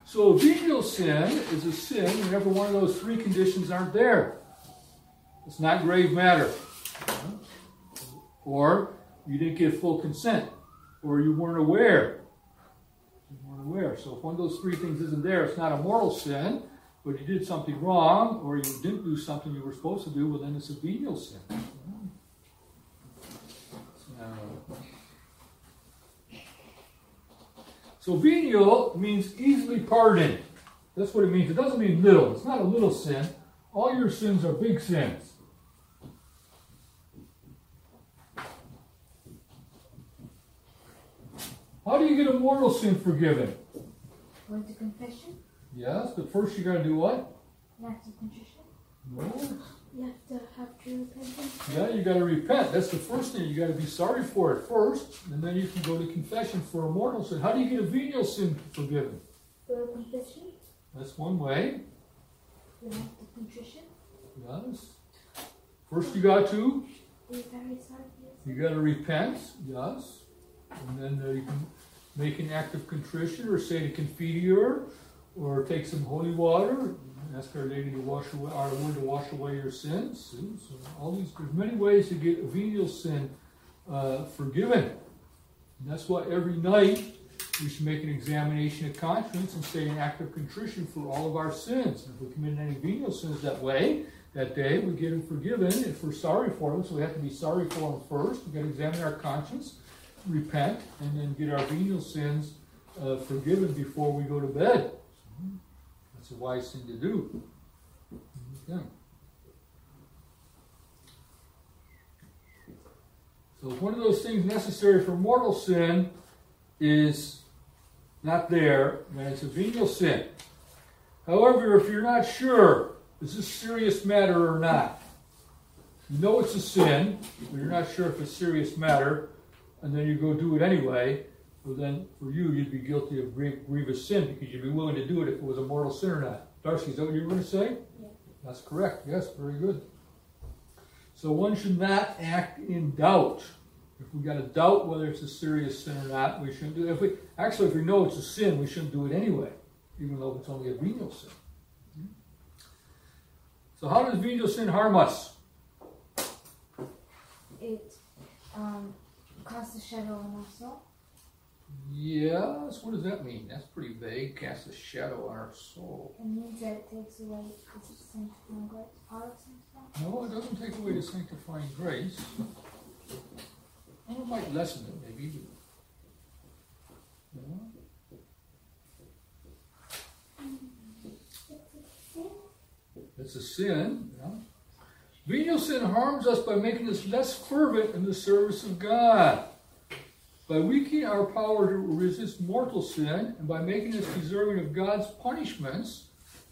So a venial sin is a sin whenever one of those three conditions aren't there. It's not grave matter. Or you didn't get full consent. Or you weren't aware. So if one of those three things isn't there, it's not a mortal sin, but you did something wrong, or you didn't do something you were supposed to do, well then it's a venial sin. So venial means easily pardoned. That's what it means. It doesn't mean little. It's not a little sin. All your sins are big sins. How do you get a mortal sin forgiven? Going to confession? Yes, but first you got to do what? An act of contrition? No. You have to have true repentance? Yeah, you got to repent. That's the first thing. You got to be sorry for it first, and then you can go to confession for a mortal sin. How do you get a venial sin forgiven? Through confession? That's one way. An act of contrition? Yes. First you got to? Be very sorry. You got to repent. Yes. And then you can make an act of contrition, or say the Confiteor, or take some holy water, ask Our Lady to wash away, our Lord to wash away your sins. So all these, there's many ways to get a venial sin forgiven. And that's why every night we should make an examination of conscience and say an act of contrition for all of our sins. And if we commit any venial sins that day, we get them forgiven if we're sorry for them. So we have to be sorry for them first. We've got to examine our conscience, repent, and then get our venial sins forgiven before we go to bed. That's a wise thing to do. Okay. So if one of those things necessary for mortal sin is not there, then it's a venial sin. However, if you're not sure, is this a serious matter or not? You know it's a sin, but you're not sure if it's a serious matter, and then you go do it anyway, well then for you, you'd be guilty of grievous sin because you'd be willing to do it if it was a mortal sin or not. Darcy, is that what you were going to say? Yeah. That's correct. Yes, very good. So one should not act in doubt. If we got a doubt whether it's a serious sin or not, we shouldn't do it. If we know it's a sin, we shouldn't do it anyway, even though it's only a venial sin. So how does venial sin harm us? It casts a shadow on our soul. Yes, what does that mean? That's pretty vague. Cast a shadow on our soul. It means that it takes away the sanctifying grace. Power of sanctifying. No, it doesn't take away the sanctifying grace. Well, it might lessen it, maybe. It's a sin. Yeah. Venial sin harms us by making us less fervent in the service of God. By weakening our power to resist mortal sin, and by making us deserving of God's punishments,